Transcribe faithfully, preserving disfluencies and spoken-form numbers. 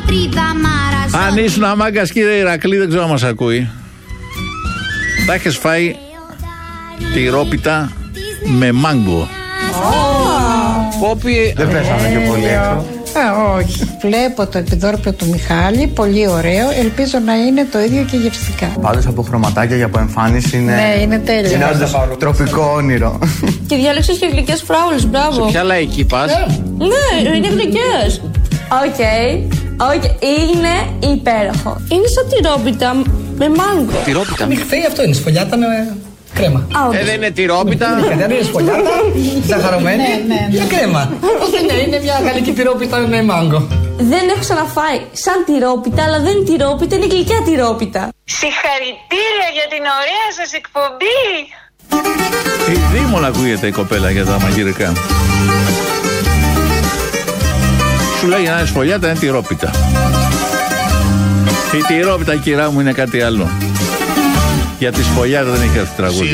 Αν ήσουν αμάγκας, κύριε Ηρακλή, δεν ξέρω αν μας ακούει, θα έχεις φάει τυρόπιτα με μάγκο. Πόπι, δεν πέσαμε πιο πολύ έξω. Α, όχι. Βλέπω το επιδόρπιο του Μιχάλη, πολύ ωραίο. Ελπίζω να είναι το ίδιο και γευστικά. Πάντως από χρωματάκια και από εμφάνιση είναι. Ναι, είναι τέλειο. Είναι όντως τροπικό όνειρο. Και διάλεξες και γλυκές φράουλες, μπράβο. σε ποια λαϊκή πας? Ναι, είναι γλυκές. Οκ, οκ, είναι υπέροχο. Είναι σαν τυρόπιτα με μάγκο. Τυρόπιτα. Μιχθή αυτό είναι, σφολιάτα με κρέμα. Α, Ε, δεν είναι τυρόπιτα. Δεν είναι σφολιάτα, ζαχαρωμένη με κρέμα. Όχι, ναι, είναι μια γαλλική τυρόπιτα με μάγκο. Δεν έχω ξαναφάει σαν τυρόπιτα, αλλά δεν είναι τυρόπιτα, είναι γλυκιά τυρόπιτα. Συγχαρητήρια για την ωραία σας εκπομπή. Η Δήμονα ακούγεται η κοπέλα για τα μαγειρικά. Σου λέει να είναι σφολιάτα, είναι τυρόπιτα. Η τυρόπιτα, κυρά μου, είναι κάτι άλλο. Για τη σφολιάτα δεν είχε έρθει τραγούδι.